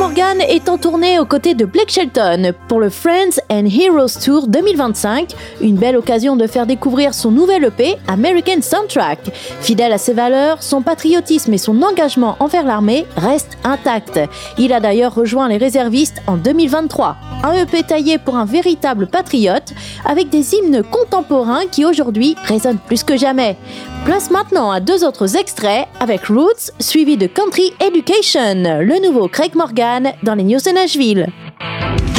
Morgan est en tournée aux côtés de Blake Shelton pour le Friends and Heroes Tour 2025, une belle occasion de faire découvrir son nouvel EP American Soundtrack. Fidèle à ses valeurs, son patriotisme et son engagement envers l'armée restent intacts. Il a d'ailleurs rejoint les réservistes en 2023. Un EP taillé pour un véritable patriote, avec des hymnes contemporains qui aujourd'hui résonnent plus que jamais. Place maintenant à 2 autres extraits avec Roots suivi de Country Education, le nouveau Craig Morgan dans les news de Nashville.